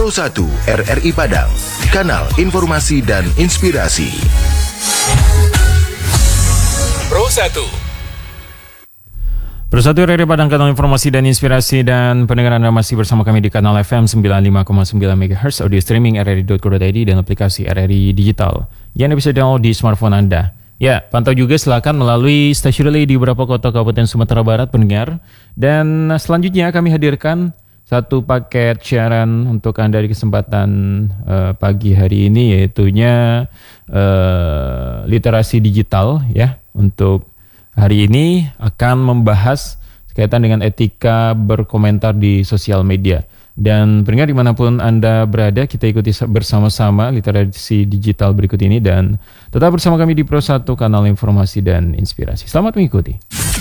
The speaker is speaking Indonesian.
Pro 1 RRI Padang, kanal informasi dan inspirasi. Pro 1 RRI Padang, kanal informasi dan inspirasi, dan pendengar Anda masih bersama kami di kanal FM 95,9 MHz, audio streaming rri.co.id dan aplikasi RRI Digital yang bisa download di smartphone Anda. Ya, pantau juga silakan melalui stasiun relay di beberapa kota Kabupaten Sumatera Barat, pendengar. Dan selanjutnya kami hadirkan satu paket siaran untuk Anda di kesempatan pagi hari ini, yaitunya literasi digital ya. Untuk hari ini akan membahas kaitan dengan etika berkomentar di sosial media. Dan pendengar dimanapun Anda berada, kita ikuti bersama-sama literasi digital berikut ini dan tetap bersama kami di Pro 1 kanal informasi dan inspirasi. Selamat mengikuti.